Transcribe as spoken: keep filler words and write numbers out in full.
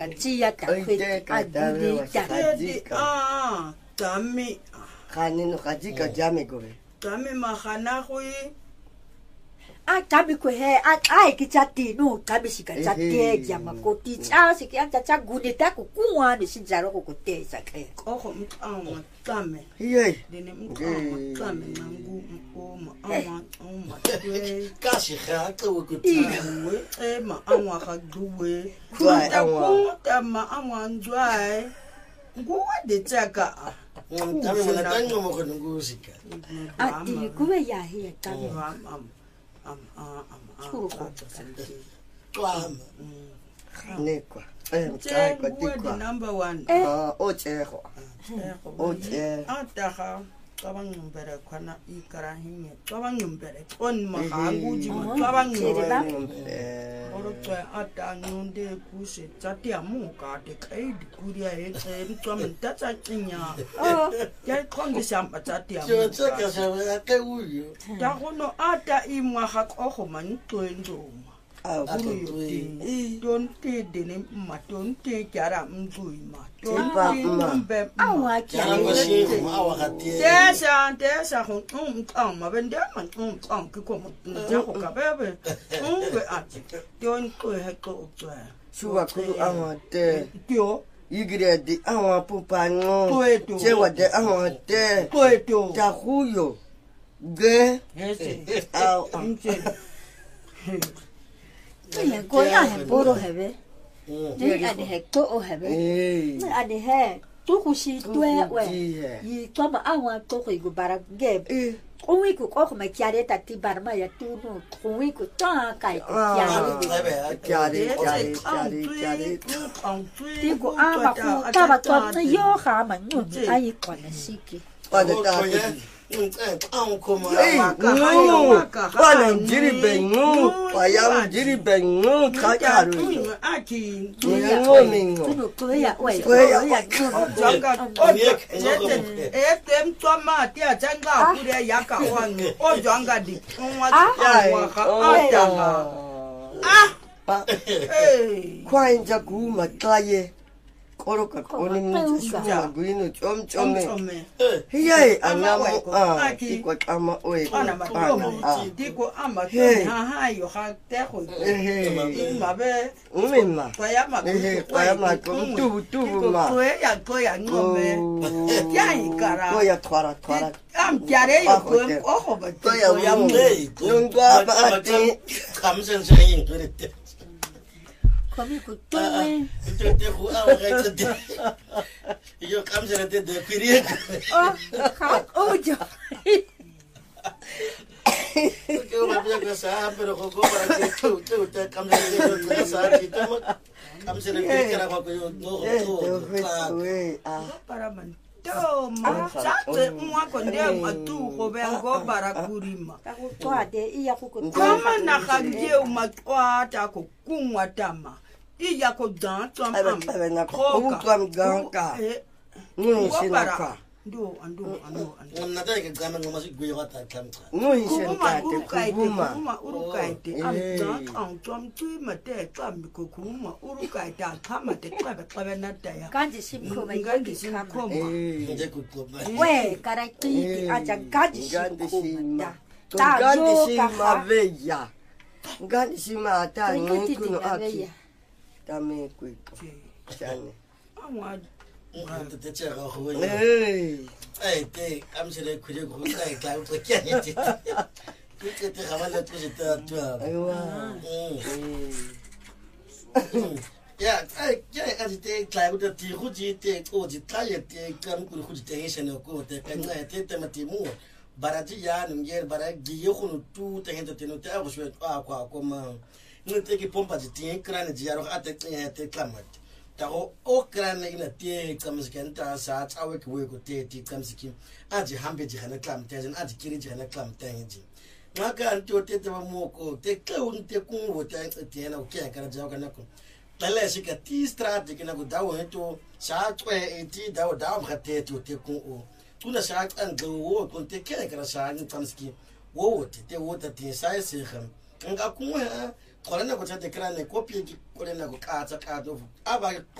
tia ta kwete adulita ah tami khani no khajika jame go tami mahana khoi a tabi ko he a ai ki chati no tabi sika chati ya makoti cha siki anta cha gunita ku kuwa ni sinjaro ko te sakhe ko ko mtama tame ye dine mtama tame nangu oma ama oma kashi kha ko ku iwe e ma amwa kha duwe kuta kuta ma amwa ndwai nguwa de tsaka tame mana tango mo ko ngusika a ti kuwe ya he tabi am am am Churuko. Kwama. Nekwa. Eh, mtaka tikwa. Number one. Ah, ocheho. Oche. Ataha kabangumbere kwana ikarahinye. Kabangumbere on mahanguji kabangumbere. Orotwe atanyunde kuse tati amuka de kaidi kuria ete mtwamenta tatinya. Oh, ya kongi samba tati amuka. Chaka sabe ke uyo. Dagono ata imwa hakoho manitwendo. Ah, don't take the name, don't take Yara Mduima. Don't take our There's a there's a home um of them and um uncle come Jacob baby. Don't go ahead go to her. Suwa kulu awa te. Yo. Igre di awa pupano. Poeto. Chewa de awa te. Poeto. Tahuyo. Ge. Yes. Au. Ni ko ya he boro hebe. Ni ade he to o hebe. Ni ade he to ku shi twe we. Yi to ba awa to ko igu bara ge. O wi ku ko ma kiare ta ti barma ya tu no. O wi ku ta kai ku kiare. Kiare kiare kiare kiare. Ti ku ama ku ta ba to yo ha ma nu ai ko na siki. Pada ta. Eh, no, wana jiri bengu, payam jiri bengu, kakaru. Aki, Ngo mingo. Tu ko ya we. Ko ya janga. Este mtoma tia janga kure yaka wangu. O janga di. Ah. Ah. Eh. Kwainja kuma kaye. Koroka koni mchuma guino chom chome. Hiye anamo ah iko kama oe. Ana matomo diko ama ha ha yo ha teko. Eh mabe. Umema. Kwayama. Eh kwayama tu tu ma. Kwaya kwaya ngome. Ya ikara. Kwaya twara twara. Am tiare yo ko oho ba. Kwaya mwe. Nungwa ba ati. Kamsen sen ngirete. Komi ku tuwe. Te hu awa kete. Yo kamsen te de pirie. Oh, ka ojo. Que uma vez que sa pero ko ko para que tu tu te kamsen te sa ti tama. Kamsen te kera ko yo no to. Ah. Para man. To ma sate mwa konde matu ko bengo barakurima. To ade iya ku ku. Kama na kage umatwa ta ko kunwa tama. Iya ko dan to am. Ko ko ganka. Ni sinaka. Ndo ando ando ando. On nada que gama ngoma si gwe wata kamta. No hinsenka te kuma. Kuma urukaite am dan am tom tu mate tam ko kuma urukaite kama te kwabe kwabe na daya. Kanji simko ba Ngandi simko. Nje ku ko ba. We karakti aja kanji simko. Ngandi sima veya. Ngandi sima ata nkuno aki. Tame kwiko. Chane. Amwa Te te ga ho. Eh. Eh te am se le kuje ko kai kai ko kya ti. Ku te ga wala tu se ta tu. Aiwa. Ya, ai ya ka te kai ko te hu ji te ko ji ta ye te kam ku hu ji te se no ko te kan na te te mati mu. Barati ya nger baragi yo ko tu te hento te no te a ko shwe a kwa ko ma. No te ki pompa ji te krane ji ya ro ate te klamat. Tago o krane ina te kamsken ta sa tsawe ki we ko te ti kamskin aji hambe ji hana klam te jin aji kiri ji hana klam te ji maka anto te te mo ko te kaun te kun wo te te na o ke kara jaw kana ko tale shi ka ti strat ki na ko dawo to sa twe e ti dawo dawo ka te to te kun o kuna sa an go wo ko te ke kara sa ni kamskin wo te te wo te te sa se kham nga kun ha kolena ko te krane ko pi ki kolena ko ka ta ka do aba